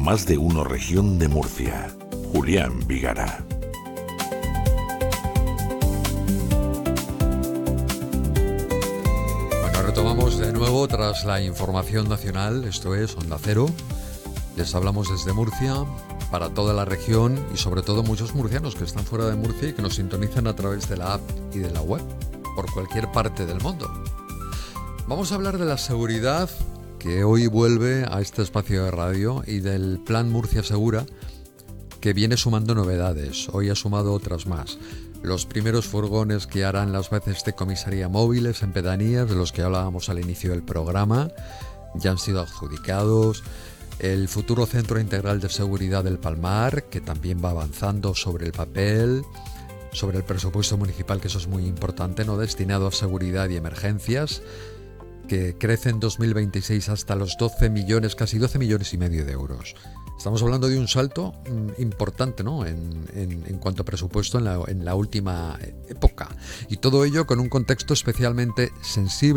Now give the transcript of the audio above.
Más de Uno Región de Murcia. Julián Vigara. Bueno, retomamos de nuevo tras la información nacional, esto es Onda Cero. Les hablamos desde Murcia, para toda la región y sobre todo muchos murcianos que están fuera de Murcia y que nos sintonizan a través de la app y de la web, por cualquier parte del mundo. Vamos a hablar de la seguridad, que hoy vuelve a este espacio de radio, y del Plan Murcia Segura, que viene sumando novedades. Hoy ha sumado otras más. Los primeros furgones que harán las veces de comisaría móviles en pedanías, de los que hablábamos al inicio del programa, ya han sido adjudicados. El futuro Centro Integral de Seguridad del Palmar, que también va avanzando sobre el papel, sobre el presupuesto municipal, que eso es muy importante, no destinado a seguridad y emergencias, que crece en 2026 hasta los 12 millones, casi 12 millones y medio de euros. Estamos hablando de un salto importante, ¿no?, en cuanto a presupuesto en la última época. Y todo ello con un contexto especialmente sensible